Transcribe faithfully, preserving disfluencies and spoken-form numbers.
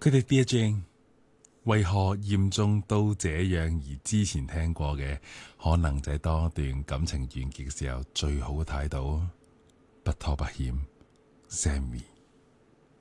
佢哋 Dear Jane，為何嚴重到這樣？而之前聽過嘅，可能就係當一段感情完結嘅時候最好嘅態度，不拖不欠，Sammy。